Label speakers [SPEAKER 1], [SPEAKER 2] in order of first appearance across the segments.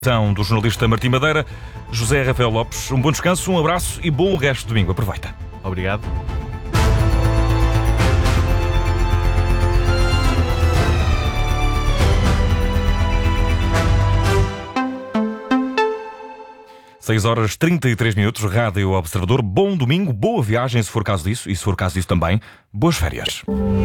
[SPEAKER 1] Então, do jornalista Martim Madeira, José Rafael Lopes. Um bom descanso, um abraço e bom resto de domingo. Aproveita.
[SPEAKER 2] Obrigado.
[SPEAKER 1] Seis horas 33 minutos, Rádio Observador. Bom domingo, boa viagem, se for caso disso. E se for caso disso também, boas férias.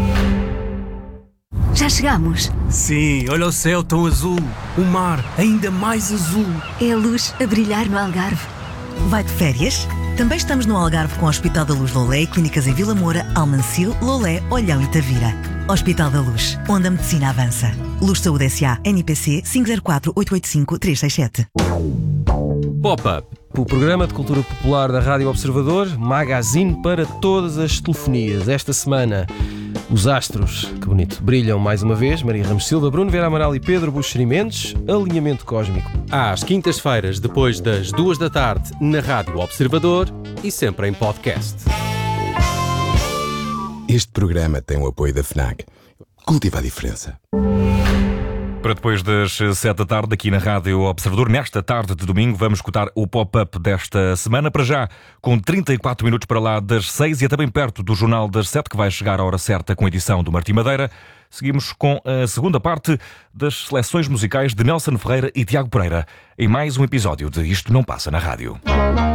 [SPEAKER 3] Já chegamos.
[SPEAKER 4] Sim, olha o céu tão azul. O mar ainda mais azul.
[SPEAKER 3] É a luz a brilhar no Algarve.
[SPEAKER 5] Vai de férias? Também estamos no Algarve com o Hospital da Luz Lolé e clínicas em Vila Moura, Almancil, Lolé, Olhão e Tavira. Hospital da Luz, onde a medicina avança. Luz Saúde S.A. NPC 504-885-367.
[SPEAKER 2] Pop-Up, o programa de cultura popular da Rádio Observador, magazine para todas as telefonias. Esta semana, os astros, que bonito, brilham mais uma vez. Maria Ramos Silva, Bruno Vieira Amaral e Pedro Buxeri Mendes. Alinhamento cósmico. Às quintas-feiras, depois das 2 da tarde, na Rádio Observador e sempre em podcast.
[SPEAKER 6] Este programa tem o apoio da FNAC. Cultiva a diferença.
[SPEAKER 1] Para depois das 7 da tarde, aqui na Rádio Observador, nesta tarde de domingo, vamos escutar o pop-up desta semana. Para já, com 34 minutos para lá das 6 e até bem perto do Jornal das 7, que vai chegar à hora certa com a edição do Martim Madeira. Seguimos com a segunda parte das seleções musicais de Nelson Ferreira e Tiago Pereira, em mais um episódio de Isto Não Passa na Rádio.